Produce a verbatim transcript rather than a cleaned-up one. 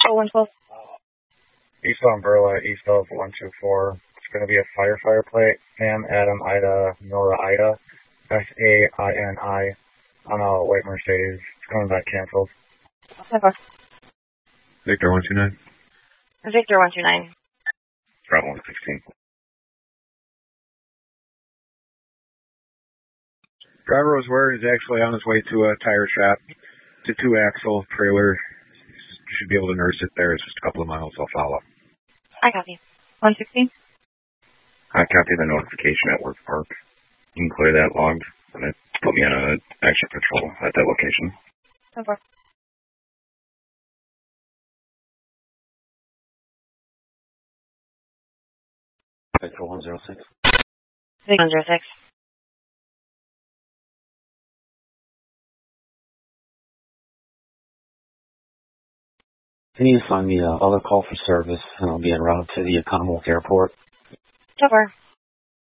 Oh, one twelve. East Umbrella, east of one two four. It's going to be a firefighter plate. Sam, Adam, Ida, Nora, Ida. S A I N I. On a white Mercedes. It's coming back canceled. Okay. Victor one two nine. Victor one two nine. Bravo one sixteen. Driver was where he's actually on his way to a tire shop. It's a two-axle trailer. You should be able to nurse it there. It's just a couple of miles. I'll follow. I copy. one sixteen. I copy the notification at Work Park. You can clear that logged and it put me on an extra patrol at that location. Okay. Victor one zero six. Victor one zero six. Can you find me a other call for service, and I'll be en route to the Commonwealth Airport? Over.